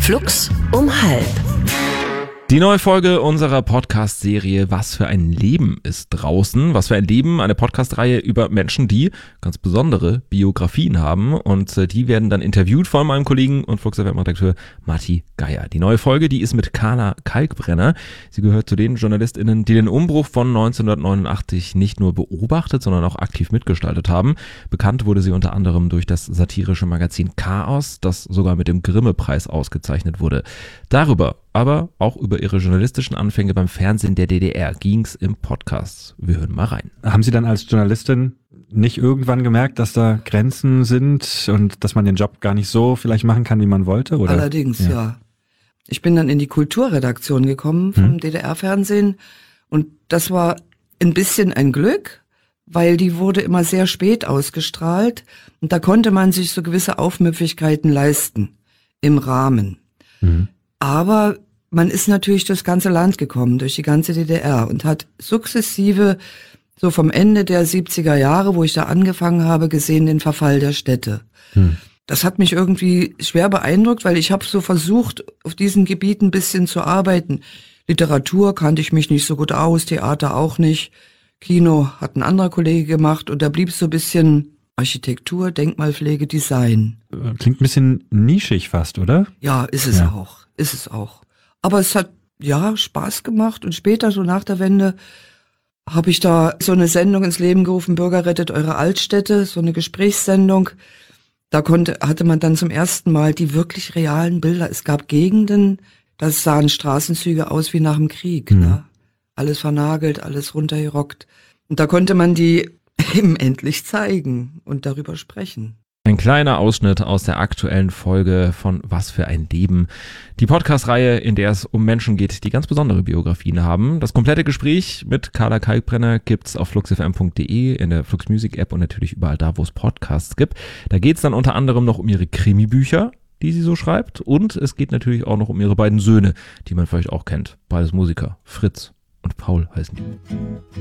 Flux um halb. Die neue Folge unserer Podcast-Serie Was für ein Leben ist draußen. Was für ein Leben, eine Podcast-Reihe über Menschen, die ganz besondere Biografien haben. Und die werden dann interviewt von meinem Kollegen und Flux FM-Redakteur Matti Geier. Die neue Folge, die ist mit Carla Kalkbrenner. Sie gehört zu den JournalistInnen, die den Umbruch von 1989 nicht nur beobachtet, sondern auch aktiv mitgestaltet haben. Bekannt wurde sie unter anderem durch das satirische Magazin Chaos, das sogar mit dem Grimme-Preis ausgezeichnet wurde. Darüber, aber auch über ihre journalistischen Anfänge beim Fernsehen der DDR ging's im Podcast. Wir hören mal rein. Haben Sie dann als Journalistin nicht irgendwann gemerkt, dass da Grenzen sind und dass man den Job gar nicht so vielleicht machen kann, wie man wollte? Oder? Allerdings, ja. Ich bin dann in die Kulturredaktion gekommen vom DDR-Fernsehen und das war ein bisschen ein Glück, weil die wurde immer sehr spät ausgestrahlt und da konnte man sich so gewisse Aufmüpfigkeiten leisten im Rahmen. Aber man ist natürlich durchs ganze Land gekommen, durch die ganze DDR und hat sukzessive, so vom Ende der 70er Jahre, wo ich da angefangen habe, gesehen den Verfall der Städte. Das hat mich irgendwie schwer beeindruckt, weil ich habe so versucht, auf diesen Gebieten ein bisschen zu arbeiten. Literatur kannte ich mich nicht so gut aus, Theater auch nicht. Kino hat ein anderer Kollege gemacht und da blieb so ein bisschen Architektur, Denkmalpflege, Design. Klingt ein bisschen nischig fast, oder? Ja, ist es auch. Ist es auch. Aber es hat, ja, Spaß gemacht und später, so nach der Wende, habe ich da so eine Sendung ins Leben gerufen, Bürger rettet eure Altstädte, so eine Gesprächssendung. Da hatte man dann zum ersten Mal die wirklich realen Bilder. Es gab Gegenden, da sahen Straßenzüge aus wie nach dem Krieg. Ne? Alles vernagelt, alles runtergerockt. Und da konnte man die eben endlich zeigen und darüber sprechen. Ein kleiner Ausschnitt aus der aktuellen Folge von Was für ein Leben. Die Podcast-Reihe, in der es um Menschen geht, die ganz besondere Biografien haben. Das komplette Gespräch mit Carla Kalkbrenner gibt's auf fluxfm.de, in der Flux Music App und natürlich überall da, wo es Podcasts gibt. Da geht's dann unter anderem noch um ihre Krimi-Bücher, die sie so schreibt. Und es geht natürlich auch noch um ihre beiden Söhne, die man vielleicht auch kennt. Beides Musiker, Fritz und Paul heißen die.